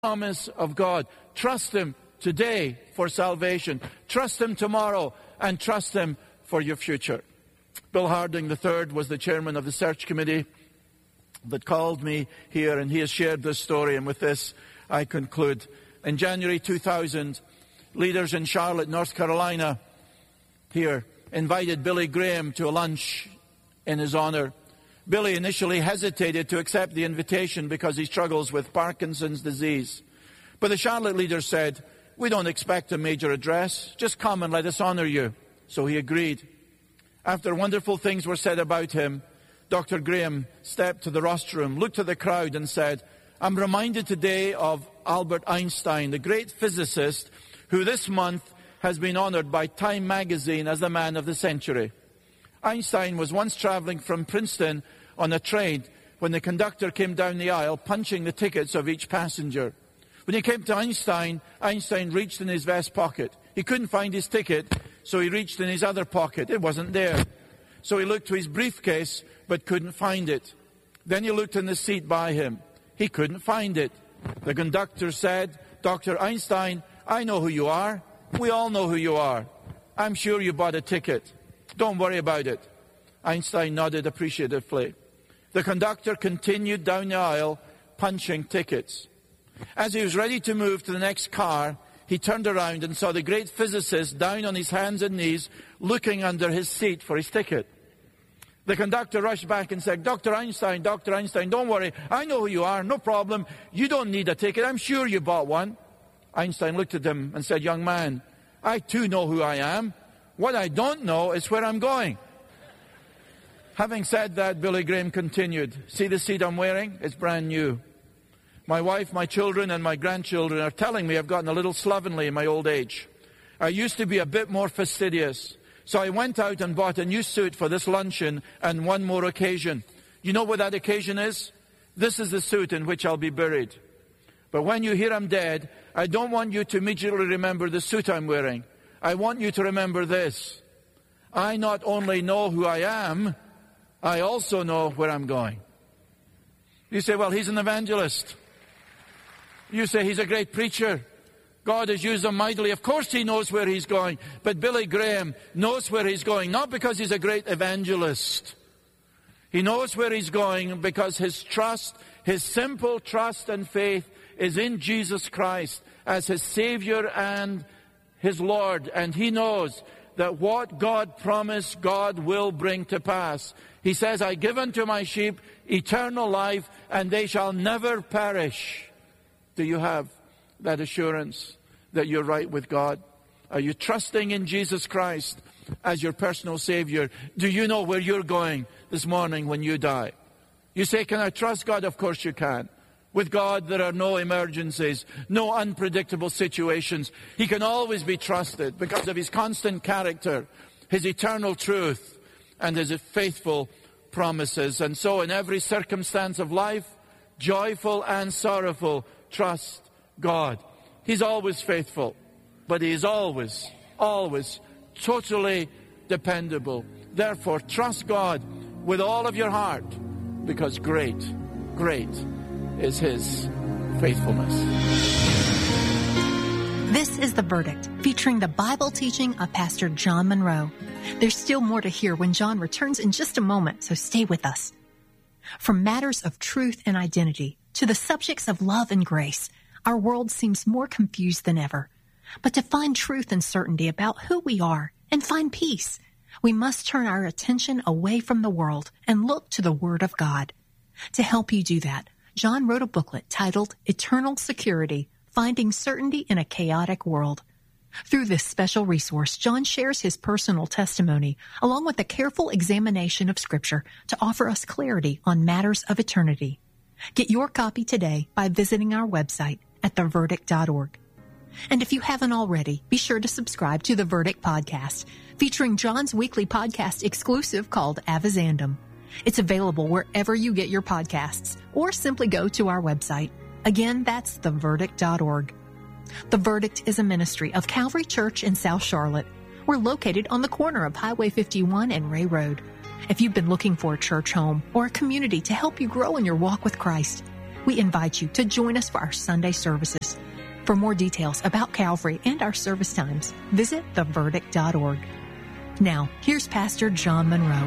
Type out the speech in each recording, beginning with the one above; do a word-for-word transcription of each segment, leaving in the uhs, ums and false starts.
promise of God. Trust Him today for salvation. Trust Him tomorrow, and trust Him for your future. Bill Harding the third was the chairman of the search committee that called me here, and he has shared this story, and with this I conclude. In January two thousand, leaders in Charlotte, North Carolina, here, invited Billy Graham to a lunch in his honor. Billy initially hesitated to accept the invitation because he struggles with Parkinson's disease. But the Charlotte leaders said, "We don't expect a major address. Just come and let us honor you." So he agreed. After wonderful things were said about him, Doctor Graham stepped to the rostrum, looked at the crowd and said, "I'm reminded today of Albert Einstein, the great physicist who this month has been honored by Time magazine as the man of the century. Einstein was once traveling from Princeton on a train when the conductor came down the aisle punching the tickets of each passenger. When he came to Einstein, Einstein reached in his vest pocket. He couldn't find his ticket, so he reached in his other pocket. It wasn't there. So he looked to his briefcase, but couldn't find it. Then he looked in the seat by him. He couldn't find it. The conductor said, "Doctor Einstein, I know who you are. We all know who you are. I'm sure you bought a ticket. Don't worry about it." Einstein nodded appreciatively. The conductor continued down the aisle, punching tickets. As he was ready to move to the next car, he turned around and saw the great physicist down on his hands and knees, looking under his seat for his ticket. The conductor rushed back and said, "Doctor Einstein, Doctor Einstein, don't worry. I know who you are. No problem. You don't need a ticket. I'm sure you bought one." Einstein looked at him and said, "Young man, I too know who I am. What I don't know is where I'm going." Having said that, Billy Graham continued, "See the seat I'm wearing? It's brand new. My wife, my children, and my grandchildren are telling me I've gotten a little slovenly in my old age. I used to be a bit more fastidious. So I went out and bought a new suit for this luncheon and one more occasion. You know what that occasion is? This is the suit in which I'll be buried. But when you hear I'm dead, I don't want you to immediately remember the suit I'm wearing. I want you to remember this. I not only know who I am, I also know where I'm going." You say, "Well, he's an evangelist." You say, "He's a great preacher. God has used him mightily." Of course he knows where he's going. But Billy Graham knows where he's going, not because he's a great evangelist. He knows where he's going because his trust, his simple trust and faith is in Jesus Christ as his Savior and his Lord. And he knows that what God promised, God will bring to pass. He says, "I give unto my sheep eternal life, and they shall never perish." Do you have that assurance that you're right with God? Are you trusting in Jesus Christ as your personal Savior? Do you know where you're going this morning when you die? You say, "Can I trust God?" Of course you can. With God, there are no emergencies, no unpredictable situations. He can always be trusted because of his constant character, his eternal truth, and his faithful promises. And so in every circumstance of life, joyful and sorrowful, trust God. He's always faithful, but he is always, always totally dependable. Therefore, trust God with all of your heart, because great, great is his faithfulness. This is The Verdict, featuring the Bible teaching of Pastor John Monroe. There's still more to hear when John returns in just a moment, so stay with us. From matters of truth and identity to the subjects of love and grace, our world seems more confused than ever. But to find truth and certainty about who we are and find peace, we must turn our attention away from the world and look to the Word of God. To help you do that, John wrote a booklet titled Eternal Security, Finding Certainty in a Chaotic World. Through this special resource, John shares his personal testimony along with a careful examination of Scripture to offer us clarity on matters of eternity. Get your copy today by visiting our website at the verdict dot org. And if you haven't already, be sure to subscribe to The Verdict Podcast, featuring John's weekly podcast exclusive called Avizandum. It's available wherever you get your podcasts, or simply go to our website. Again, that's the verdict dot org. The Verdict is a ministry of Calvary Church in South Charlotte. We're located on the corner of Highway fifty-one and Ray Road. If you've been looking for a church home or a community to help you grow in your walk with Christ, We invite you to join us for our Sunday services. For more details about Calvary and our service times, visit the verdict dot org. Now, here's Pastor John Monroe.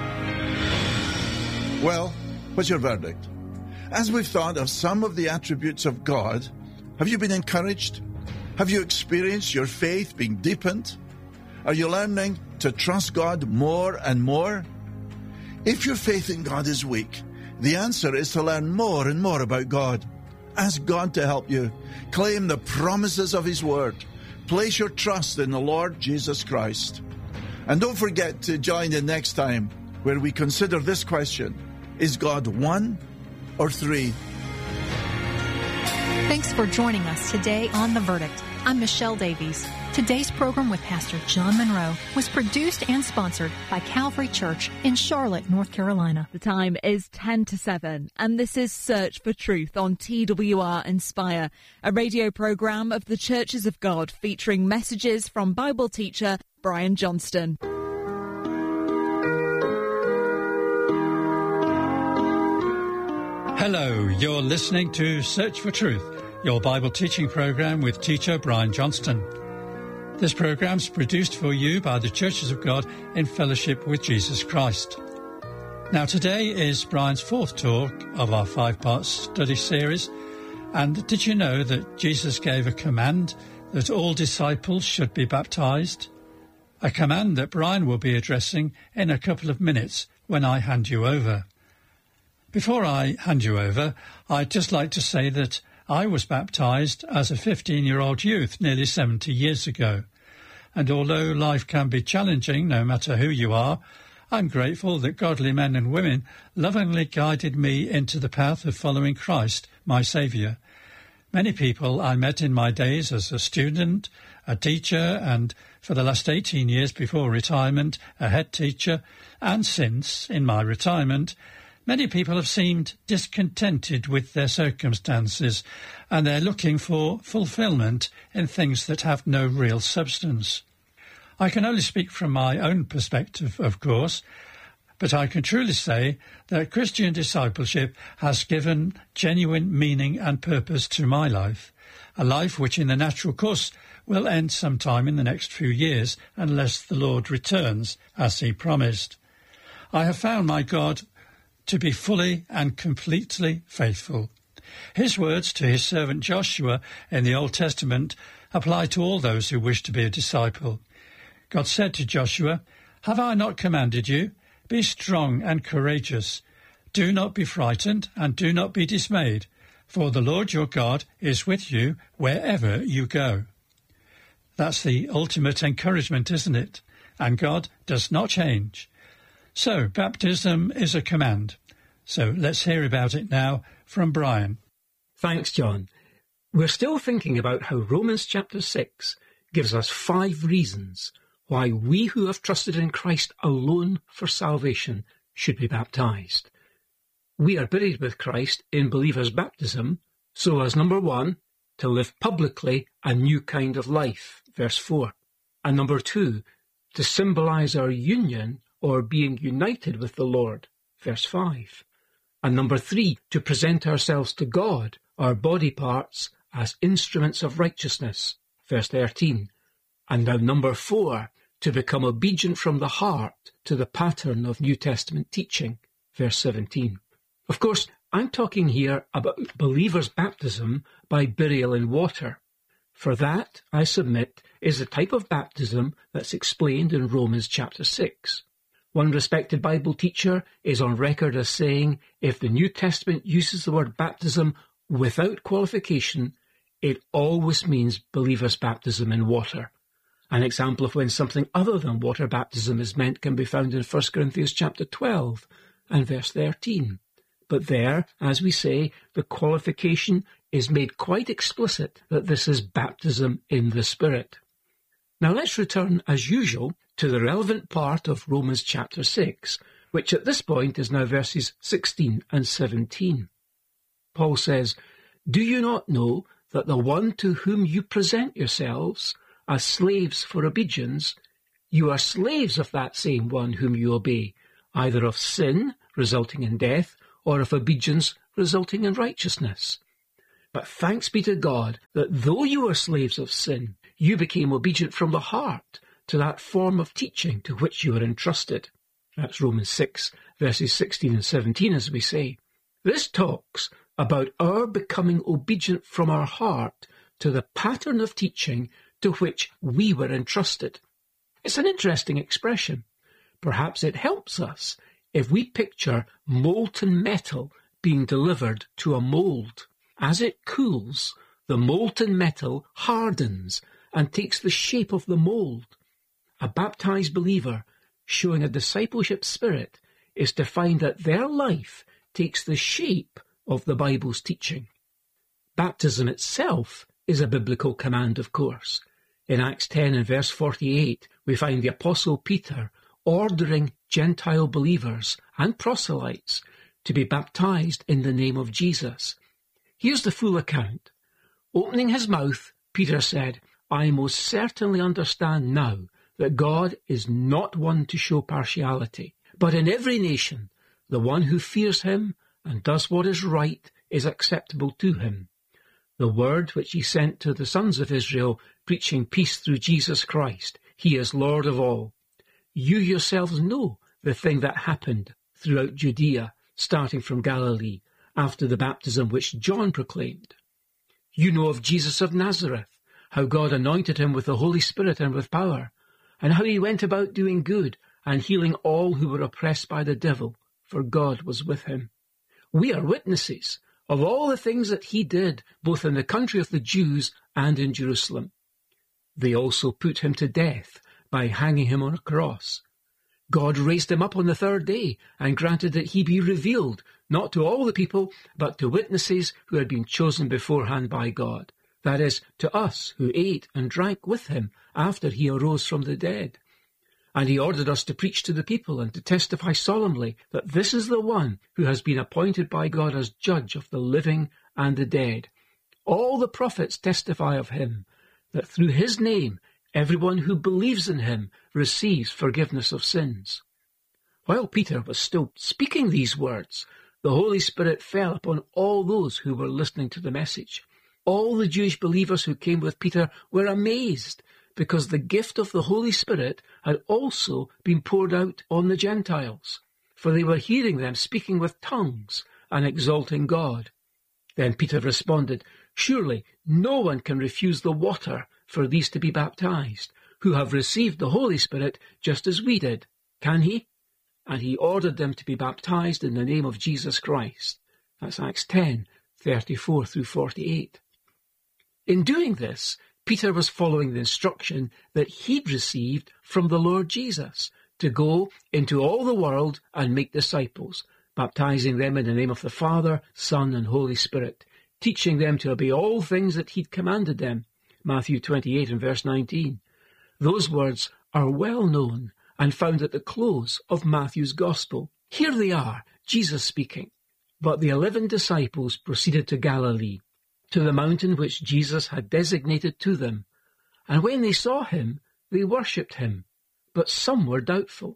Well, what's your verdict? As we've thought of some of the attributes of God, have you been encouraged? Have you experienced your faith being deepened? Are you learning to trust God more and more? If your faith in God is weak, the answer is to learn more and more about God. Ask God to help you. Claim the promises of His Word. Place your trust in the Lord Jesus Christ. And don't forget to join in next time where we consider this question: is God one or three? Thanks for joining us today on The Verdict. I'm Michelle Davies. Today's program with Pastor John Monroe was produced and sponsored by Calvary Church in Charlotte, North Carolina. The time is ten to seven, and this is Search for Truth on T W R Inspire, a radio program of the Churches of God featuring messages from Bible teacher Brian Johnston. Hello, you're listening to Search for Truth, your Bible teaching program with teacher Brian Johnston. This program is produced for you by the Churches of God in fellowship with Jesus Christ. Now today is Brian's fourth talk of our five-part study series. And did you know that Jesus gave a command that all disciples should be baptized? A command that Brian will be addressing in a couple of minutes when I hand you over. Before I hand you over, I'd just like to say that I was baptised as a fifteen-year-old youth nearly seventy years ago. And although life can be challenging, no matter who you are, I'm grateful that godly men and women lovingly guided me into the path of following Christ, my Saviour. Many people I met in my days as a student, a teacher, and for the last eighteen years before retirement, a head teacher, and since, in my retirement, many people have seemed discontented with their circumstances, and they're looking for fulfilment in things that have no real substance. I can only speak from my own perspective, of course, but I can truly say that Christian discipleship has given genuine meaning and purpose to my life, a life which in the natural course will end sometime in the next few years unless the Lord returns, as He promised. I have found my God to be fully and completely faithful. His words to his servant Joshua in the Old Testament apply to all those who wish to be a disciple. God said to Joshua, "Have I not commanded you? Be strong and courageous. Do not be frightened and do not be dismayed, for the Lord your God is with you wherever you go." That's the ultimate encouragement, isn't it? And God does not change. So, baptism is a command. So let's hear about it now from Brian. Thanks, John. We're still thinking about how Romans chapter six gives us five reasons why we who have trusted in Christ alone for salvation should be baptized. We are buried with Christ in believers' baptism, so as number one, to live publicly a new kind of life, verse four. And number two, to symbolize our union or being united with the Lord, verse five. And number three, to present ourselves to God, our body parts, as instruments of righteousness, verse thirteen. And now number four, to become obedient from the heart to the pattern of New Testament teaching, verse seventeen. Of course, I'm talking here about believers' baptism by burial in water. For that, I submit, is the type of baptism that's explained in Romans chapter six. One respected Bible teacher is on record as saying, if the New Testament uses the word baptism without qualification, it always means believers' baptism in water. An example of when something other than water baptism is meant can be found in First Corinthians chapter twelve and verse thirteen. But there, as we say, the qualification is made quite explicit that this is baptism in the Spirit. Now let's return, as usual, to the relevant part of Romans chapter six, which at this point is now verses sixteen and seventeen. Paul says, "Do you not know that the one to whom you present yourselves as slaves for obedience, you are slaves of that same one whom you obey, either of sin, resulting in death, or of obedience, resulting in righteousness. But thanks be to God that though you were slaves of sin, you became obedient from the heart to that form of teaching to which you were entrusted. That's Romans six, verses sixteen and seventeen, as we say. This talks about our becoming obedient from our heart to the pattern of teaching to which we were entrusted. It's an interesting expression. Perhaps it helps us if we picture molten metal being delivered to a mould. As it cools, the molten metal hardens and takes the shape of the mould. A baptized believer showing a discipleship spirit is to find that their life takes the shape of the Bible's teaching. Baptism itself is a biblical command, of course. In Acts ten and verse forty-eight, we find the Apostle Peter ordering Gentile believers and proselytes to be baptized in the name of Jesus. Here's the full account. Opening his mouth, Peter said, I most certainly understand now that God is not one to show partiality, but in every nation the one who fears him and does what is right is acceptable to him. The word which he sent to the sons of Israel, preaching peace through Jesus Christ, he is Lord of all. You yourselves know the thing that happened throughout Judea, starting from Galilee, after the baptism which John proclaimed. You know of Jesus of Nazareth, how God anointed him with the Holy Spirit and with power, and how he went about doing good and healing all who were oppressed by the devil, for God was with him. We are witnesses of all the things that he did, both in the country of the Jews and in Jerusalem. They also put him to death by hanging him on a cross. God raised him up on the third day and granted that he be revealed, not to all the people, but to witnesses who had been chosen beforehand by God. That is, to us who ate and drank with him after he arose from the dead. And he ordered us to preach to the people and to testify solemnly that this is the one who has been appointed by God as judge of the living and the dead. All the prophets testify of him, that through his name everyone who believes in him receives forgiveness of sins. While Peter was still speaking these words, the Holy Spirit fell upon all those who were listening to the message. All the Jewish believers who came with Peter were amazed, because the gift of the Holy Spirit had also been poured out on the Gentiles, for they were hearing them speaking with tongues and exalting God. Then Peter responded, Surely no one can refuse the water for these to be baptized, who have received the Holy Spirit just as we did, can he? And he ordered them to be baptized in the name of Jesus Christ. That's Acts ten, thirty-four through forty-eight. In doing this, Peter was following the instruction that he'd received from the Lord Jesus to go into all the world and make disciples, baptizing them in the name of the Father, Son, and Holy Spirit, teaching them to obey all things that he'd commanded them. Matthew twenty-eight and verse nineteen. Those words are well known and found at the close of Matthew's Gospel. Here they are, Jesus speaking. But the eleven disciples proceeded to Galilee, to the mountain which Jesus had designated to them. And when they saw him, they worshipped him, but some were doubtful.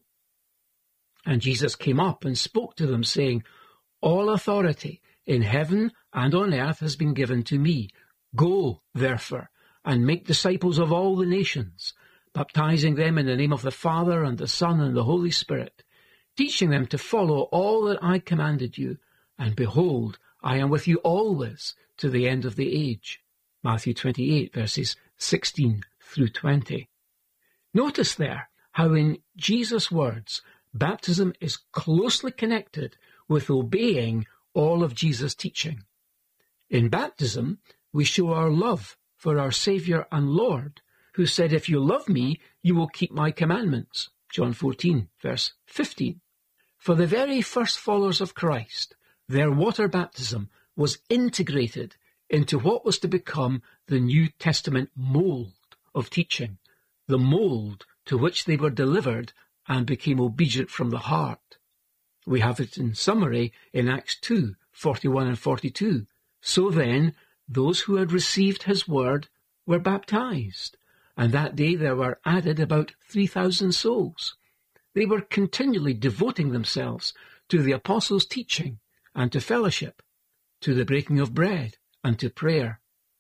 And Jesus came up and spoke to them, saying, All authority in heaven and on earth has been given to me. Go, therefore, and make disciples of all the nations, baptizing them in the name of the Father and the Son and the Holy Spirit, teaching them to follow all that I commanded you. And behold, I am with you always, to the end of the age. Matthew twenty-eight, verses sixteen through twenty. Notice there how in Jesus' words, baptism is closely connected with obeying all of Jesus' teaching. In baptism, we show our love for our Saviour and Lord, who said, If you love me, you will keep my commandments. John fourteen, verse fifteen. For the very first followers of Christ, their water baptism was integrated into what was to become the New Testament mould of teaching, the mould to which they were delivered and became obedient from the heart. We have it in summary in Acts two, forty-one and forty-two. So then, those who had received his word were baptized, and that day there were added about three thousand souls. They were continually devoting themselves to the apostles' teaching and to fellowship, to the breaking of bread and to prayer.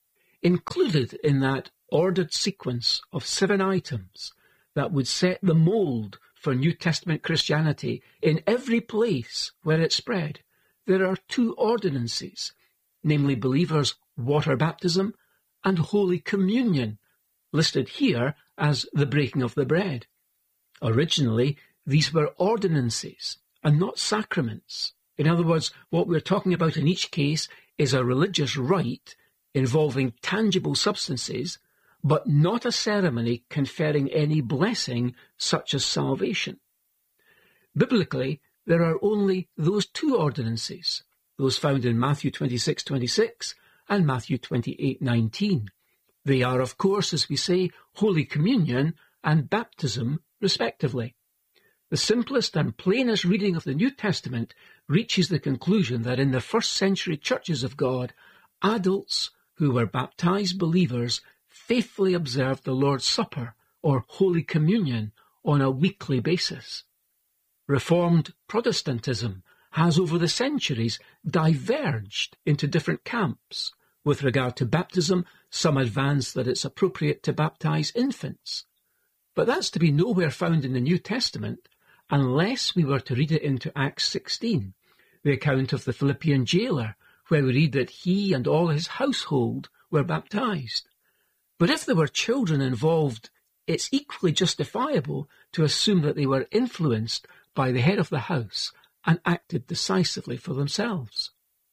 Included in that ordered sequence of seven items that would set the mould for New Testament Christianity in every place where it spread, there are two ordinances, namely believers' water baptism and Holy Communion, listed here as the breaking of the bread. Originally, these were ordinances and not sacraments. In other words, what we're talking about in each case is a religious rite involving tangible substances, but not a ceremony conferring any blessing such as salvation. Biblically, there are only those two ordinances, those found in Matthew twenty-six twenty-six and Matthew twenty-eight nineteen. They are, of course, as we say, Holy Communion and baptism, respectively. The simplest and plainest reading of the New Testament reaches the conclusion that in the first century churches of God, adults who were baptized believers faithfully observed the Lord's Supper, or Holy Communion, on a weekly basis. Reformed Protestantism has over the centuries diverged into different camps. With regard to baptism, some advance that it's appropriate to baptize infants. But that's to be nowhere found in the New Testament unless we were to read it into Acts sixteen, the account of the Philippian jailer, where we read that he and all his household were baptized. But if there were children involved, it's equally justifiable to assume that they were influenced by the head of the house and acted decisively for themselves.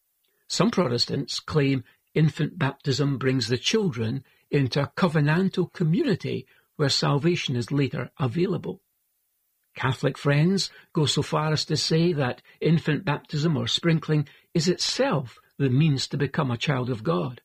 Some Protestants claim infant baptism brings the children into a covenantal community where salvation is later available. Catholic friends go so far as to say that infant baptism or sprinkling is itself the means to become a child of God.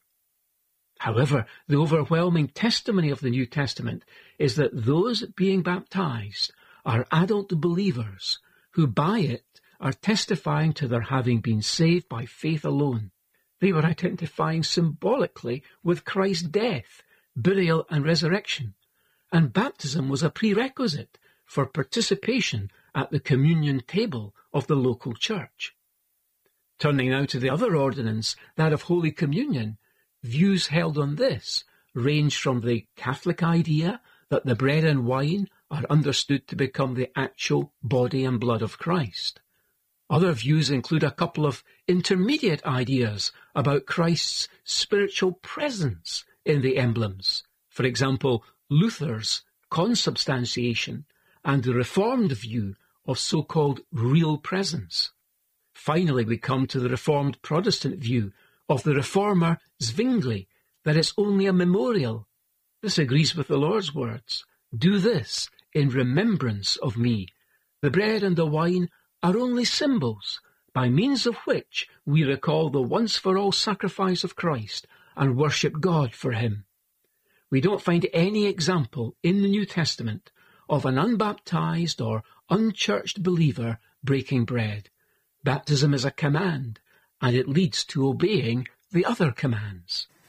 However, the overwhelming testimony of the New Testament is that those being baptized are adult believers who by it are testifying to their having been saved by faith alone. They were identifying symbolically with Christ's death, burial and resurrection, and baptism was a prerequisite for participation at the communion table of the local church. Turning now to the other ordinance, that of Holy Communion, views held on this range from the Catholic idea that the bread and wine are understood to become the actual body and blood of Christ. Other views include a couple of intermediate ideas about Christ's spiritual presence in the emblems. For example, Luther's consubstantiation and the Reformed view of so-called real presence. Finally, we come to the Reformed Protestant view of the Reformer Zwingli, that it's only a memorial. This agrees with the Lord's words, "Do this in remembrance of me." The bread and the wine are only symbols by means of which we recall the once-for-all sacrifice of Christ and worship God for him. We don't find any example in the New Testament of an unbaptized or unchurched believer breaking bread. Baptism is a command, and it leads to obeying the other commands.